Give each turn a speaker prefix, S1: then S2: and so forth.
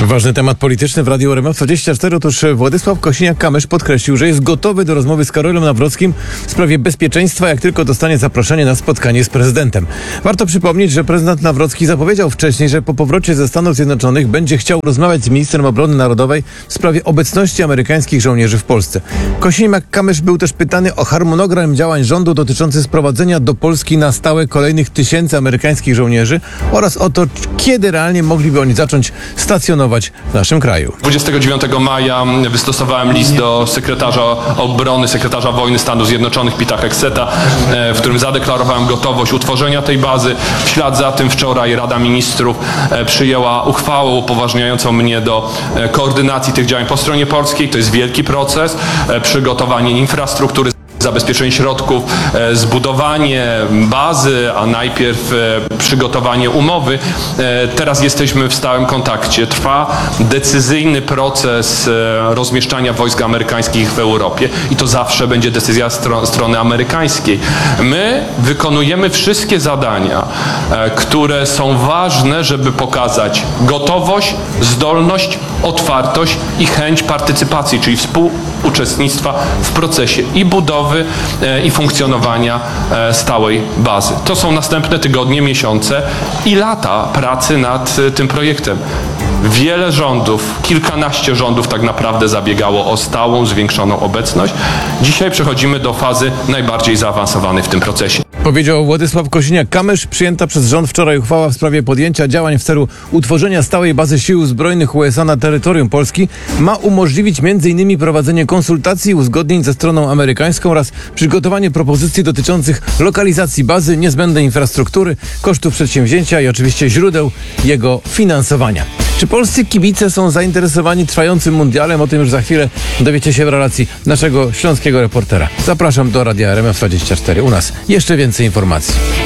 S1: Ważny temat polityczny w Radiu RMF24. Otóż Władysław Kosiniak-Kamysz podkreślił, że jest gotowy do rozmowy z Karolem Nawrockim w sprawie bezpieczeństwa, jak tylko dostanie zaproszenie na spotkanie z prezydentem. Warto przypomnieć, że prezydent Nawrocki zapowiedział wcześniej, że po powrocie ze Stanów Zjednoczonych będzie chciał rozmawiać z ministrem obrony narodowej w sprawie obecności amerykańskich żołnierzy w Polsce. Kosiniak-Kamysz był też pytany o harmonogram działań rządu dotyczący sprowadzenia do Polski na stałe kolejnych tysięcy amerykańskich żołnierzy oraz o to, kiedy realnie mogliby oni zacząć stacjonować w naszym kraju.
S2: 29 maja wystosowałem list do sekretarza obrony, sekretarza wojny Stanów Zjednoczonych Pita Hegseta, w którym zadeklarowałem gotowość utworzenia tej bazy. W ślad za tym wczoraj Rada Ministrów przyjęła uchwałę upoważniającą mnie do koordynacji tych działań po stronie polskiej. To jest wielki proces, przygotowanie infrastruktury, zabezpieczenie środków, zbudowanie bazy, a najpierw przygotowanie umowy. Teraz jesteśmy w stałym kontakcie. Trwa decyzyjny proces rozmieszczania wojsk amerykańskich w Europie i to zawsze będzie decyzja strony amerykańskiej. My wykonujemy wszystkie zadania, które są ważne, żeby pokazać gotowość, zdolność, otwartość i chęć partycypacji, czyli współuczestnictwa w procesie i budowy, i funkcjonowania stałej bazy. To są następne tygodnie, miesiące i lata pracy nad tym projektem. Wiele rządów, kilkanaście rządów tak naprawdę zabiegało o stałą, zwiększoną obecność. Dzisiaj przechodzimy do fazy najbardziej zaawansowanej w tym procesie.
S1: Powiedział Władysław Kosiniak-Kamysz. Przyjęta przez rząd wczoraj uchwała w sprawie podjęcia działań w celu utworzenia stałej bazy sił zbrojnych USA na terytorium Polski ma umożliwić m.in. prowadzenie konsultacji i uzgodnień ze stroną amerykańską oraz przygotowanie propozycji dotyczących lokalizacji bazy, niezbędnej infrastruktury, kosztów przedsięwzięcia i oczywiście źródeł jego finansowania. Czy polscy kibice są zainteresowani trwającym mundialem? O tym już za chwilę dowiecie się w relacji naszego śląskiego reportera. Zapraszam do Radia RMF24. U nas jeszcze więcej informacji.